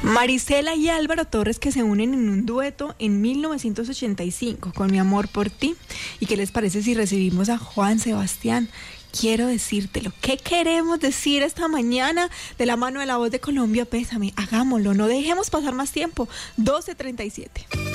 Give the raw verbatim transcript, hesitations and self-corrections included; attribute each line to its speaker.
Speaker 1: Marisela y Álvaro Torres, que se unen en un dueto en mil novecientos ochenta y cinco con Mi amor por ti. ¿Y qué les parece si recibimos a Juan Sebastián? Quiero decírtelo. ¿Qué queremos decir esta mañana de la mano de La Voz de Colombia? Pésame, hagámoslo, no dejemos pasar más tiempo. doce treinta y siete.